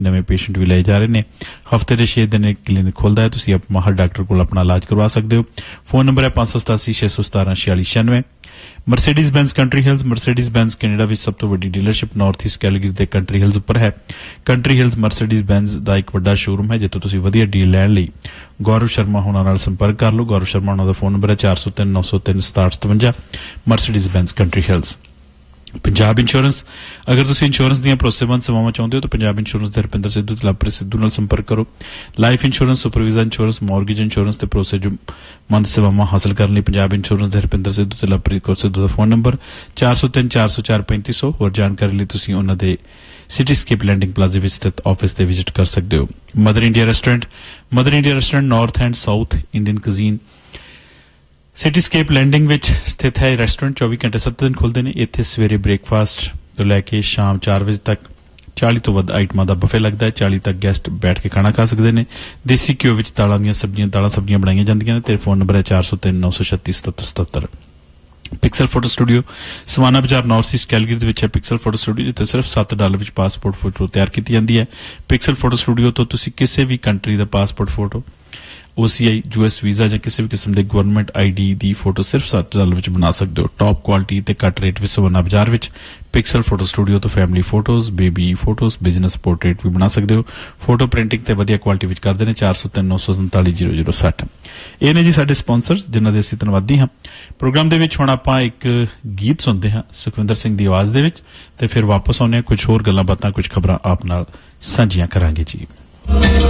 नवे पेशेंट भी लाए जा रहे हैं। हफ्ते के 6 दिन क्लीनिक खुलता है, तुसीं माहर डॉक्टर को अपना इलाज करवा सकते हो। फोन नंबर है 587 617 46 96। Mercedes Benz country hills, Mercedes Benz Canada विच सब तो वड्डी डीलरशिप नॉर्थ ईस्ट कैलगरी दे कंट्री हिल्स उपर है। कंट्री हिल्स मर्सिडीज बेंज दा एक वड्डा शोरूम है जित्थों तुसीं वधिया डील लैण लई गौरव शर्मा होना नाल संपर्क कर लो। गौरव शर्मा होना दा फोन नंबर है 403 903 6757। Mercedes Benz country hills. Punjab insurance, अगर तुसीं इंश्योरेंस दीयां भरोसेमंद सेवावां चाहुंदे हो तो पंजाब इंश्योरेंस दे हरपिंदर सिद्धू ते लवप्रीत सिद्धू नाल संपर्क करो। Life insurance, supervision insurance, mortgage insurance ते भरोसेमंद सेवावां हासिल करने लई पंजाब इंश्योरेंस दे हरपिंदर सिद्धू ते लवप्रीत कौर सिद्धू दा फोन नंबर 403 404 3500। होर जानकारी लई तुसीं उन्हां दे सिटीस्केप लैंडिंग प्लाजा विच स्थित ऑफिस ते विजिट कर सकदे हो। Mother India restaurant, mother India restaurant north and south Indian cuisine cityscape landing विच स्थित है। रेस्टोरेंट 24 घंटे 7 दिन खुलते हैं। इत्थे सवेरे ब्रेकफास्ट तो लैके शाम 4 बजे तक 40 तो वध आइटमां दा बफे लगता है। 40 तक गेस्ट बैठ के खाना खा सकते हैं। देसी घ्यो विच दालां दियां सब्जियां बनाईयां जांदियां ने। तेरे फोन नंबर है 403 936 7777। पिक्सल फोटो स्टूडियो सवाना बाजार नॉर्थ ईस्ट कैलगरी दे विच है। पिक्सल फोटो स्टूडियो जिथे सिर्फ $7 विच पासपोर्ट फोटो तैयार की जाती है। पिक्सल फोटो स्टूडियो तो तुसीं किसी भी कंट्री का passport photo, OCI, US visa या किसी भी किस्म के गवर्नमेंट ID की फोटो सिर्फ $7 विच बना सकते हो। टॉप क्वालिटी ते घट रेट विच सवाना बाजार विच पिक्सल फोटो स्टूडियो तो family photos, baby photos, business portrait भी बना सकते हो। फोटो प्रिंटिंग ते वधिया क्वालिटी विच करदे ने। 403 947 0060। ये ने जी साडे स्पॉन्सर जिन्हां दे असीं धन्नवादी हां। प्रोग्राम दे विच हुण आपां एक गीत सुनदे हां सुखविंदर सिंह दी आवाज़ दे विच ते फिर वापस आउने कुछ होर गल्लां बातां कुछ खबरां आप नाल सांझियां करांगे जी।